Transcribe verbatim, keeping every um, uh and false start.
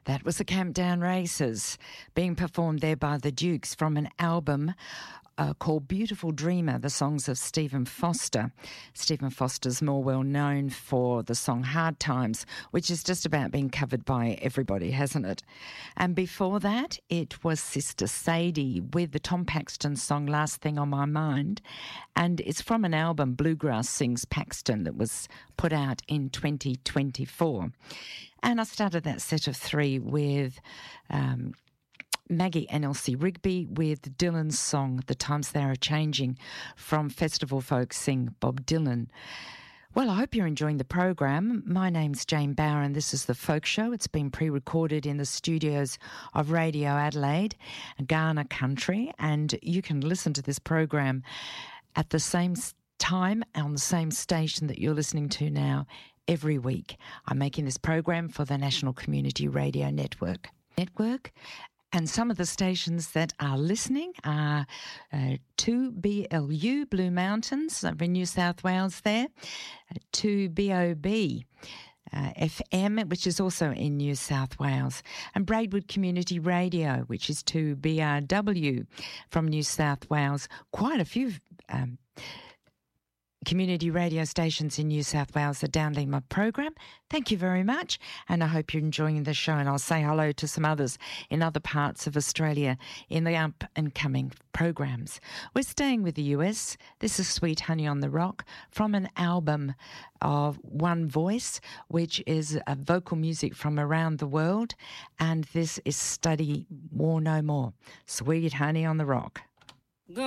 That was the Camptown Races, being performed there by the Dukes from an album uh, called Beautiful Dreamer, the songs of Stephen Foster. Stephen Foster's more well known for the song Hard Times, which is just about being covered by everybody, hasn't it? And before that, it was Sister Sadie with the Tom Paxton song Last Thing on My Mind. And it's from an album, Bluegrass Sings Paxton, that was put out in twenty twenty-four. And I started that set of three with um, Maggie and Elsie Rigby with Dylan's song, The Times They Are Changing, from Festival Folk Sing Bob Dylan. Well, I hope you're enjoying the program. My name's Jane Bauer and this is The Folk Show. It's been pre-recorded in the studios of Radio Adelaide, Ghana Country, and you can listen to this program at the same time on the same station that you're listening to now every week. I'm making this program for the National Community Radio Network. Network. And some of the stations that are listening are uh, two B L U, Blue Mountains, over in New South Wales there, uh, two B O B uh, F M, which is also in New South Wales, and Braidwood Community Radio, which is two B R W from New South Wales. Quite a few um community radio stations in New South Wales are downloading my program. Thank you very much, and I hope you're enjoying the show, and I'll say hello to some others in other parts of Australia in the up and coming programs. We're staying with the U S. This is Sweet Honey on the Rock from an album of One Voice, which is a vocal music from around the world, and this is Study War No More. Sweet Honey on the Rock.